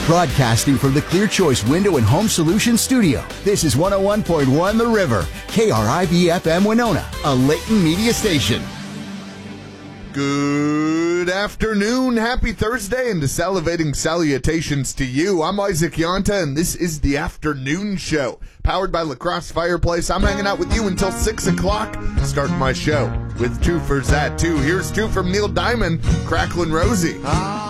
Broadcasting from the Clear Choice Window and Home Solutions Studio, this is 101.1 The River, KRIB-FM Winona, a Layton media station. Good afternoon, happy Thursday, and salivating salutations to you. I'm Isaac Yonta, and this is the Afternoon Show, powered by Lacrosse Fireplace. I'm hanging out with you until 6 o'clock, starting my show with two for that, too. Here's two from Neil Diamond, Cracklin' Rosie.